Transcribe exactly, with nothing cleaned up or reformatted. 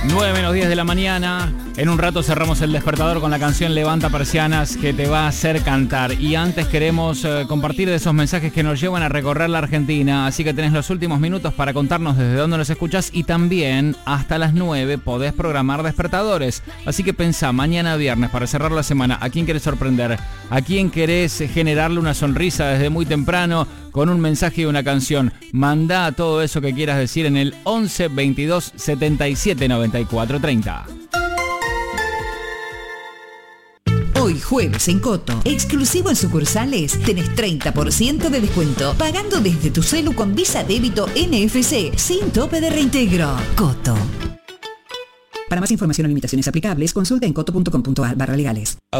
nueve menos diez de la mañana. En un rato cerramos el despertador con la canción Levanta Persianas, que te va a hacer cantar. Y antes queremos eh, compartir de esos mensajes que nos llevan a recorrer la Argentina. Así que tenés los últimos minutos para contarnos desde dónde nos escuchás. Y también hasta las nueve podés programar despertadores. Así que pensá, mañana viernes, para cerrar la semana, ¿a quién querés sorprender? ¿A quién querés generarle una sonrisa desde muy temprano con un mensaje y una canción? Mandá todo eso que quieras decir en el once veintidós setenta y siete noventa y cuatro treinta. Hoy jueves en Coto, exclusivo en sucursales, tenés treinta por ciento de descuento, pagando desde tu celu con Visa Débito N F C, sin tope de reintegro. Coto. Para más información o limitaciones aplicables, consulta en coto punto com punto ar barra legales.